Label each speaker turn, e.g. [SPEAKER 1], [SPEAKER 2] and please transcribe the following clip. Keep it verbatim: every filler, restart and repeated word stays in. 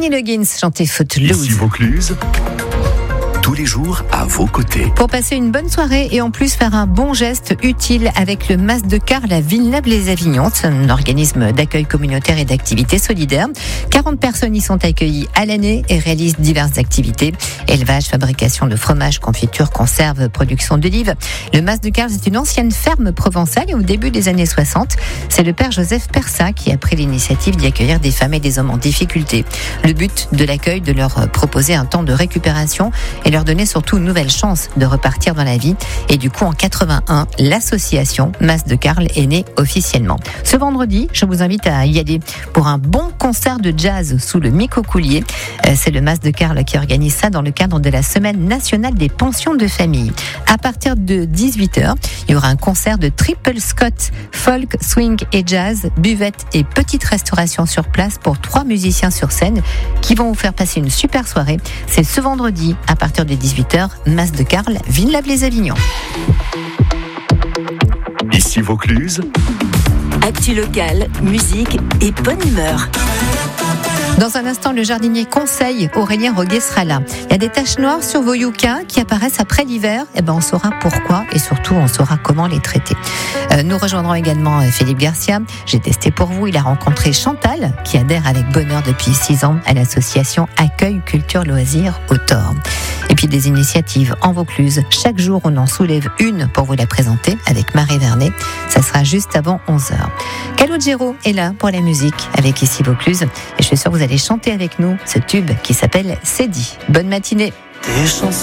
[SPEAKER 1] Kenny Loggins chantait Footloose.
[SPEAKER 2] Ici Vaucluse, tous les jours à vos côtés.
[SPEAKER 1] Pour passer une bonne soirée et en plus faire un bon geste utile avec le Mas de Carles à Villeneuve-les-Avignon. C'est un organisme d'accueil communautaire et d'activités solidaires. quarante personnes y sont accueillies à l'année et réalisent diverses activités. Élevage, fabrication de fromage, confiture, conserve, production d'olives. Le Mas de Carles est une ancienne ferme provençale et au début des années soixante, c'est le père Joseph Persat qui a pris l'initiative d'y accueillir des femmes et des hommes en difficulté. Le but de l'accueil, de leur proposer un temps de récupération et leur donner surtout une nouvelle chance de repartir dans la vie. Et du coup, en quatre-vingt-un, l'association Mas de Carles est née officiellement. Ce vendredi, je vous invite à y aller pour un bon concert de jazz sous le Micocoulier. C'est le Mas de Carles qui organise ça dans le cadre de la Semaine nationale des pensions de famille. À partir de dix-huit heures, il y aura un concert de Triple Scott, folk, swing et jazz, buvette et petite restauration sur place pour trois musiciens sur scène qui vont vous faire passer une super soirée. C'est ce vendredi à partir de dix-huit heures, Mas de Carles, Villeneuve-les-Avignon.
[SPEAKER 2] Ici Vaucluse,
[SPEAKER 3] actu locale, musique et bonne humeur.
[SPEAKER 1] Dans un instant, le jardinier conseil Aurélien Roguet sera là. Il y a des taches noires sur vos yuccas qui apparaissent après l'hiver. Eh ben, on saura pourquoi et surtout, on saura comment les traiter. Euh, nous rejoindrons également Philippe Garcia. J'ai testé pour vous. Il a rencontré Chantal, qui adhère avec bonheur depuis six ans à l'association Accueil Culture Loisirs au Thor. Et puis des initiatives en Vaucluse. Chaque jour, on en soulève une pour vous la présenter avec Marie Vernet. Ça sera juste avant onze heures. Calogero est là pour la musique avec Ici Vaucluse. Et je suis sûre que vous allez chanter avec nous ce tube qui s'appelle C'est dit. Bonne matinée.
[SPEAKER 4] Des chansons.